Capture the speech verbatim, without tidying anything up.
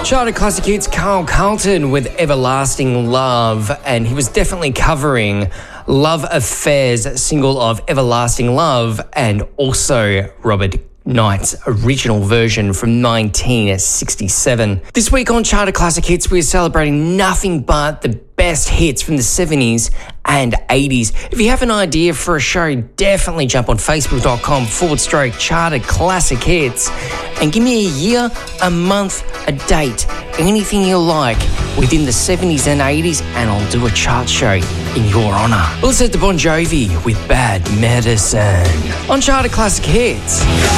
Charted Classic Hits, Carl Carlton with Everlasting Love, and he was definitely covering Love Affair's single of Everlasting Love and also Robert Knight's original version from nineteen sixty-seven. This week on Charted Classic Hits, we're celebrating nothing but the best hits from the seventies and eighties. If you have an idea for a show, definitely jump on facebook.com forward stroke Charted Classic Hits and give me a year, a month, a date, anything you like within the seventies and eighties, and I'll do a chart show in your honour. Let's head to Bon Jovi with Bad Medicine on Charted Classic Hits.